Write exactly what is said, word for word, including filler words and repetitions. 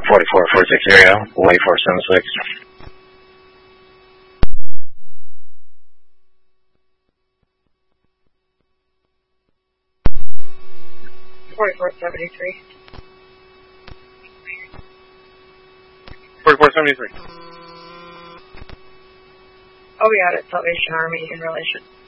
forty-four four six zero, Hawaii four seven six. forty-four seventy-three. forty-four seventy-three. Oh, we got it. Salvation Army in relation.